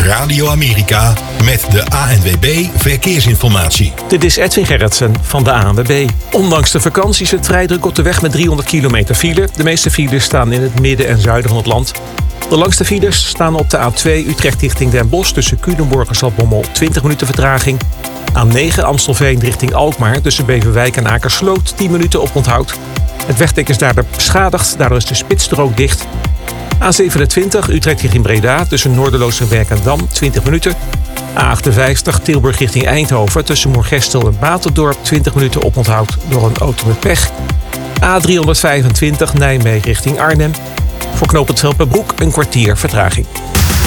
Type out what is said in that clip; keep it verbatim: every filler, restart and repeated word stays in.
Radio Amerika met de A N W B Verkeersinformatie. Dit is Edwin Gerritsen van de A N W B. Ondanks de vakantie is het vrij druk op de weg met driehonderd kilometer file. De meeste files staan in het midden en zuiden van het land. De langste files staan op de A twee Utrecht richting Den Bosch tussen Culemborg en Zaltbommel twintig minuten vertraging. A negen Amstelveen richting Alkmaar tussen Beverwijk en Akersloot tien minuten op onthoud. Het wegdek is daardoor beschadigd, daardoor is de spitsstrook dicht. A zevenentwintig Utrecht richting Breda tussen Noorderloos en Dam twintig minuten. A achtenvijftig Tilburg richting Eindhoven tussen Moergestel en Baterdorp twintig minuten op onthoud door een auto met pech. A driehonderdvijfentwintig Nijmegen richting Arnhem. Voor knooppunt Velperbroek een kwartier vertraging.